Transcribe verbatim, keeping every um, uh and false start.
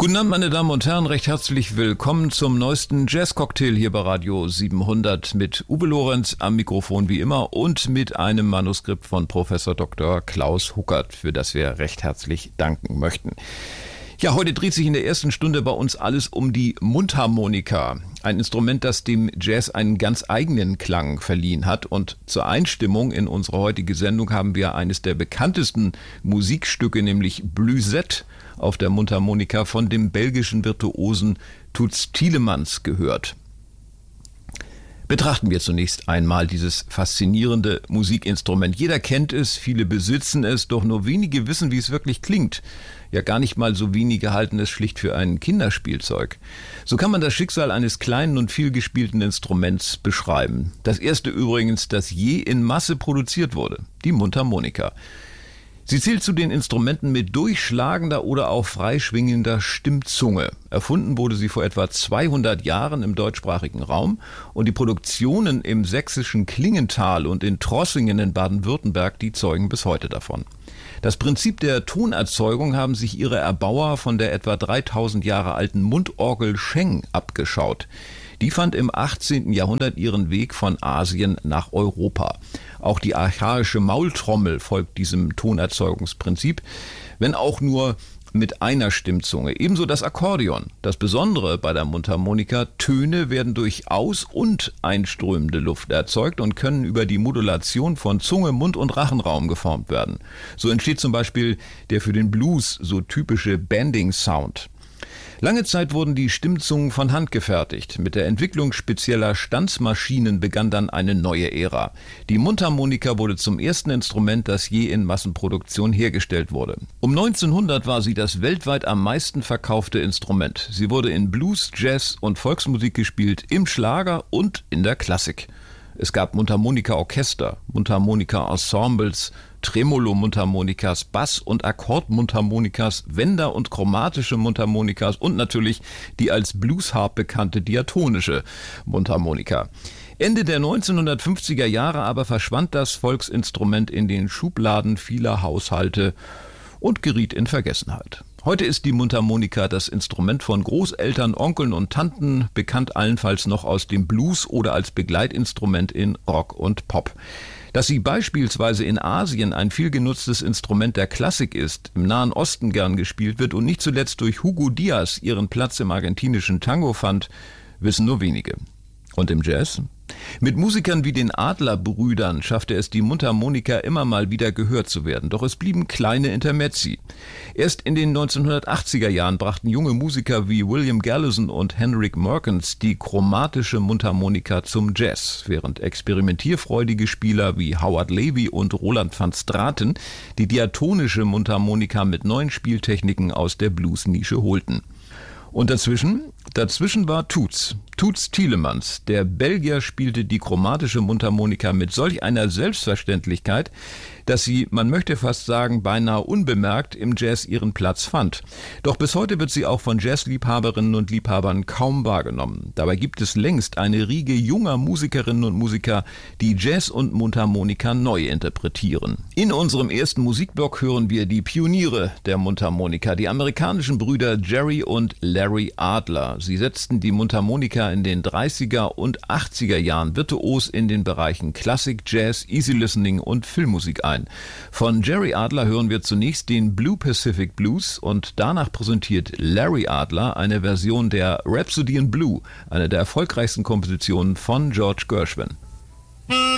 Guten Abend, meine Damen und Herren, recht herzlich willkommen zum neuesten Jazz-Cocktail hier bei Radio siebenhundert mit Uwe Lorenz am Mikrofon wie immer und mit einem Manuskript von Professor Doktor Klaus Huckert, für das wir recht herzlich danken möchten. Ja, heute dreht sich in der ersten Stunde bei uns alles um die Mundharmonika. Ein Instrument, das dem Jazz einen ganz eigenen Klang verliehen hat. Und zur Einstimmung in unsere heutige Sendung haben wir eines der bekanntesten Musikstücke, nämlich Bluesette auf der Mundharmonika von dem belgischen Virtuosen Toots Thielemans gehört. Betrachten wir zunächst einmal dieses faszinierende Musikinstrument. Jeder kennt es, viele besitzen es, doch nur wenige wissen, wie es wirklich klingt. Ja, gar nicht mal so wenige halten es schlicht für ein Kinderspielzeug. So kann man das Schicksal eines kleinen und vielgespielten Instruments beschreiben. Das erste übrigens, das je in Masse produziert wurde, die Mundharmonika. Sie zählt zu den Instrumenten mit durchschlagender oder auch freischwingender Stimmzunge. Erfunden wurde sie vor etwa zweihundert Jahren im deutschsprachigen Raum und die Produktionen im sächsischen Klingenthal und in Trossingen in Baden-Württemberg, die zeugen bis heute davon. Das Prinzip der Tonerzeugung haben sich ihre Erbauer von der etwa dreitausend Jahre alten Mundorgel Scheng abgeschaut. Die fand im achtzehnten Jahrhundert ihren Weg von Asien nach Europa. Auch die archaische Maultrommel folgt diesem Tonerzeugungsprinzip, wenn auch nur mit einer Stimmzunge. Ebenso das Akkordeon. Das Besondere bei der Mundharmonika: Töne werden durch aus- und einströmende Luft erzeugt und können über die Modulation von Zunge, Mund und Rachenraum geformt werden. So entsteht zum Beispiel der für den Blues so typische Bending-Sound. Lange Zeit wurden die Stimmzungen von Hand gefertigt. Mit der Entwicklung spezieller Stanzmaschinen begann dann eine neue Ära. Die Mundharmonika wurde zum ersten Instrument, das je in Massenproduktion hergestellt wurde. Um neunzehnhundert war sie das weltweit am meisten verkaufte Instrument. Sie wurde in Blues, Jazz und Volksmusik gespielt, im Schlager und in der Klassik. Es gab Mundharmonika-Orchester, Mundharmonika-Ensembles, Tremolo-Mundharmonikas, Bass- und Akkord-Mundharmonikas, Wender- und chromatische Mundharmonikas und natürlich die als Bluesharp bekannte diatonische Mundharmonika. Ende der neunzehnhundertfünfziger Jahre aber verschwand das Volksinstrument in den Schubladen vieler Haushalte und geriet in Vergessenheit. Heute ist die Mundharmonika das Instrument von Großeltern, Onkeln und Tanten, bekannt allenfalls noch aus dem Blues oder als Begleitinstrument in Rock und Pop. Dass sie beispielsweise in Asien ein viel genutztes Instrument der Klassik ist, im Nahen Osten gern gespielt wird und nicht zuletzt durch Hugo Díaz ihren Platz im argentinischen Tango fand, wissen nur wenige. Und im Jazz? Mit Musikern wie den Adler-Brüdern schaffte es die Mundharmonika immer mal wieder gehört zu werden, doch es blieben kleine Intermezzi. Erst in den neunzehnhundertachtziger Jahren brachten junge Musiker wie William Gallison und Henrik Merkens die chromatische Mundharmonika zum Jazz, während experimentierfreudige Spieler wie Howard Levy und Roland van Straten die diatonische Mundharmonika mit neuen Spieltechniken aus der Blues-Nische holten. Und dazwischen? Dazwischen war Toots, Toots Thielemans. Der Belgier spielte die chromatische Mundharmonika mit solch einer Selbstverständlichkeit, dass sie, man möchte fast sagen, beinahe unbemerkt im Jazz ihren Platz fand. Doch bis heute wird sie auch von Jazzliebhaberinnen und Liebhabern kaum wahrgenommen. Dabei gibt es längst eine Riege junger Musikerinnen und Musiker, die Jazz und Mundharmonika neu interpretieren. In unserem ersten Musikblock hören wir die Pioniere der Mundharmonika, die amerikanischen Brüder Jerry und Larry Adler. Sie setzten die Mundharmonika in den dreißiger und achtziger Jahren virtuos in den Bereichen Klassik, Jazz, Easy Listening und Filmmusik ein. Von Jerry Adler hören wir zunächst den Blue Pacific Blues und danach präsentiert Larry Adler eine Version der Rhapsody in Blue, eine der erfolgreichsten Kompositionen von George Gershwin.